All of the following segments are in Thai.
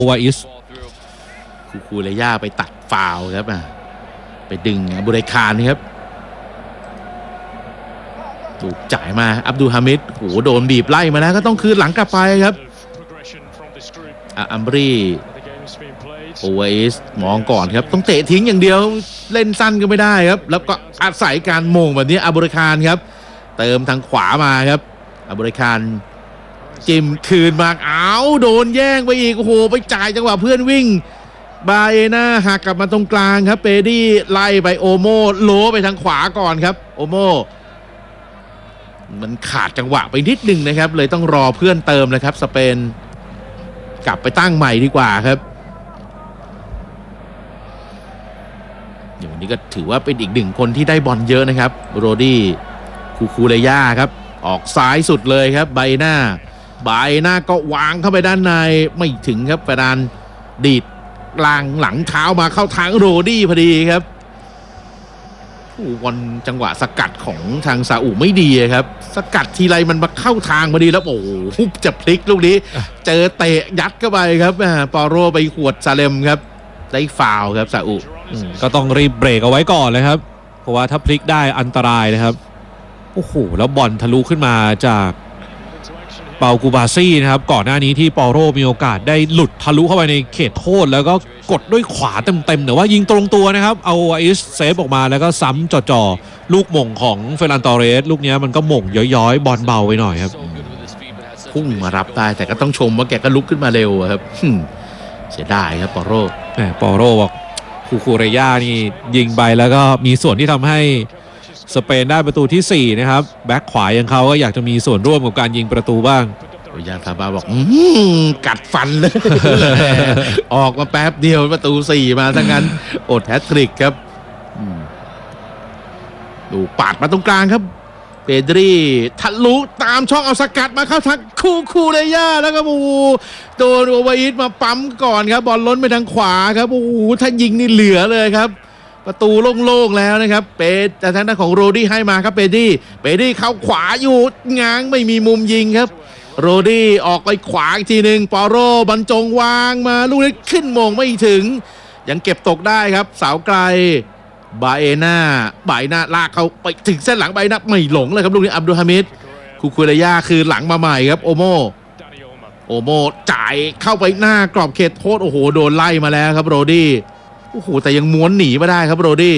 วาอิสคูเลย่าไปตัดฟาวล์ครับไปดึงอับดุลคานครับถูกจ่ายมาอับดุลฮามิดโอ้โหโดนบีบไล่มาแล้วก็ต้องคืนหลังกลับไปครับอัมรีโอเวสมองก่อนครับต้องเตะทิ้งอย่างเดียวเล่นสั้นก็ไม่ได้ครับแล้วก็อาศัยการโมงแบบนี้อับดุลคานครับเติมทางขวามาครับอับดุลคานจิ้มคืนมาโดนแย่งไปอีกโอ้โหไปจ่ายจังหวะเพื่อนวิ่งบาเอน่าหักกลับมาตรงกลางครับเปดี้ไล่ไปโอโมโลไปทางขวาก่อนครับโอโมมันขาดจังหวะไปนิดนึงนะครับเลยต้องรอเพื่อนเติมเลยครับสเปนกลับไปตั้งใหม่ดีกว่าครับอย่างนี้ก็ถือว่าเป็นอีกหนึ่งคนที่ได้บอลเยอะนะครับโรดี้คูเลย่าครับออกซ้ายสุดเลยครับไบหน้าก็วางเข้าไปด้านในไม่ถึงครับกระดานดีดกลางหลังเท้ามาเข้าทางโรดี้พอดีครับบอลจังหวะสกัดของทางซาอุไม่ดีครับสกัดทีไรมันมาเข้าทางพอดีแล้วโอ้โหจะพลิกลูกนี้เจอเตะยัดเข้าไปครับปอโรไปขวดซาเลมครับได้ฟาวล์ครับซาอุก็ต้องรีบเบรกเอาไว้ก่อนเลยครับเพราะว่าถ้าพลิกได้อันตรายนะครับโอ้โหแล้วบอลทะลุขึ้นมาจากเปากูบาซี่นะครับก่อนหน้านี้ที่ปอโรมีโอกาสได้หลุดทะลุเข้าไปในเขตโทษแล้วก็กดด้วยขวาเต็มๆแต่ว่ายิงตรงตัวนะครับเอาไอซ์เซฟออกมาแล้วก็ซ้ำจ่อลูกหม่งของเฟรันตอเรสลูกนี้มันก็หม่งย้อยๆบอลเบาไปหน่อยครับพุ่งมารับได้แต่ก็ต้องชมว่าแกก็ลุกขึ้นมาเร็วครับเสียดายครับปอโรบอกคูเรย่านี่ยิงไปแล้วก็มีส่วนที่ทำให้สเปนได้ประตูที่4นะครับแบ็คขวาอย่างเขาก็อยากจะมีส่วนร่วมกับการยิงประตูบ้างยาทาบาบอกกัดฟันเลยออกมาแป๊บเดียวประตู4มาทั้งนั้นอดแฮตทริกครับดูปาดมาตรงกลางครับเปดรีทะลุตามช่องเอาสกัดมาเข้าทางคูเลย่าแล้วก็โดนโอเวอร์อิทมาปั๊มก่อนครับบอลล้นไปทางขวาครับถ้ายิงนี่เหลือเลยครับประตูโล่งๆแล้วนะครับแต่ทางด้านของโรดี้ให้มาครับเปดี้เข้าขวาอยู่ง้างไม่มีมุมยิงครับโรดี้ออกไปขวาอีกทีหนึ่งปอโรบรรจงวางมาลูกนี้ขึ้นมงไม่ถึงยังเก็บตกได้ครับเสาไกลบาหน้าลากเขาไปถึงเส้นหลังใบหน้าไม่หลงเลยครับลูกนี้อับดุลฮามิดคูเลย่าคือหลังมาใหม่ครับโอโมจ่ายเข้าไปหน้ากรอบเขตโทษโอ้โหโดนไล่มาแล้วครับโรดี้โอ้โหแต่ยังม้วนหนีไม่ได้ครับโรดี้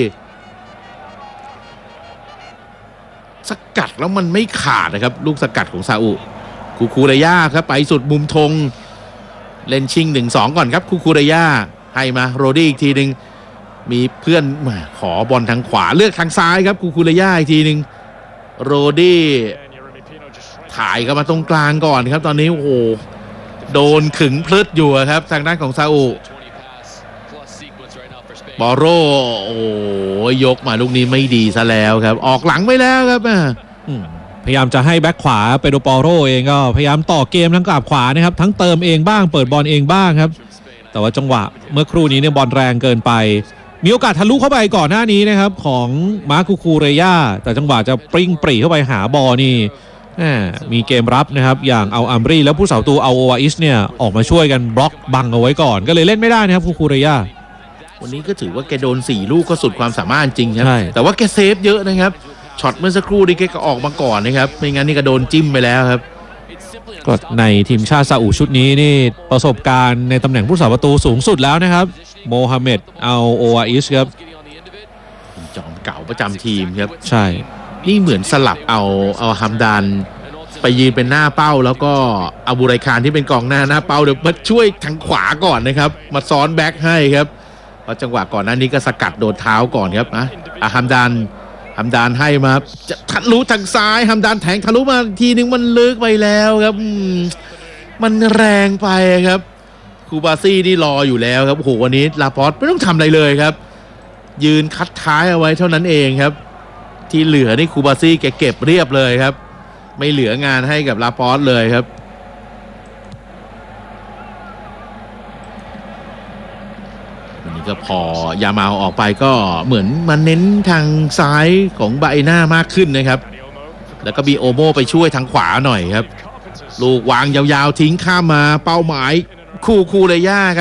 สกัดแล้วมันไม่ขาดนะครับลูกสกัดของซาอุคูเลย่าครับไปสุดมุมธงเล่นชิง 1-2 ก่อนครับคูเลย่าให้มาโรดี้อีกทีหนึ่งมีเพื่อนขอบอลทางขวาเลือกทางซ้ายครับคูเลย่าอีกทีหนึ่งโรดี้ถ่ายเข้ามาตรงกลางก่อนครับตอนนี้โอ้โหโดนขึงพลึดอยู่ครับทางด้านของซาอุปอโรโอ้ยกมาลูกนี้ไม่ดีซะแล้วครับออกหลังไปแล้วครับพยายามจะให้แบ็คขวาเปโดปอโรเองก็พยายามต่อเกมทั้งกลับขวานะครับทั้งเติมเองบ้างเปิดบอลเองบ้างครับแต่ว่าจังหวะเมื่อครู่นี้เนี่ยบอลแรงเกินไปมีโอกาสทะลุเข้าไปก่อนหน้านี้นะครับของมาร์คูเรย่าแต่จังหวะจะปริ้งปรีเข้าไปหาบอลนี่มีเกมรับนะครับอย่างเอาอัมรีแล้วผู้สาวตูเอาโอวาอิสเนี่ยออกมาช่วยกันบล็อกบังเอาไว้ก่อนก็เลยเล่นไม่ได้นะครับคูเรย่าวันนี้ก็ถือว่าแกโดน4ลูกก็สุดความสามารถจริงครับแต่ว่าแกเซฟเยอะนะครับช็อตเมื่อสักครู่นี้แกก็ออกมาก่อนนะครับไม่งั้นนี่ก็โดนจิ้มไปแล้วครับก็ในทีมชาติซาอุชุดนี้นี่ประสบการณ์ในตำแหน่งผู้สาประตูสูงสุดแล้วนะครับโมฮัมเหม็ดเอาโอวาอิสครับจอมเก่าประจำทีมครับใช่นี่เหมือนสลับเอาฮัมดานไปยืนเป็นหน้าเป้าแล้วก็อาบูไรคานที่เป็นกองหน้าเป้าเดี๋ยวมาช่วยทางขวาก่อนนะครับมาซ้อนแบ็คให้ครับเพราะจังหวะก่อนหน้านี้ก็สกัดโดนเท้าก่อนครับฮัมดานให้มาจะทะลุทางซ้ายฮัมดานแทงทะลุมาทีนึงมันลึกไปแล้วครับมันแรงไปครับคูบาซี่นี่รออยู่แล้วครับโอ้โหวันนี้ลาปอร์ตไม่ต้องทำอะไรเลยครับยืนคัดท้ายเอาไว้เท่านั้นเองครับที่เหลือนี่คูบาซี่แกเก็บเรียบเลยครับไม่เหลืองานให้กับลาปอร์ตเลยครับวันนี้ก็พอยามาออกไปก็เหมือนมันเน้นทางซ้ายของบาเอน่ามากขึ้นนะครับแล้วก็มีโอโมไปช่วยทางขวาหน่อยครับลูกวางยาวๆทิ้งข้ามมาเป้าหมายคูเลย่าครับ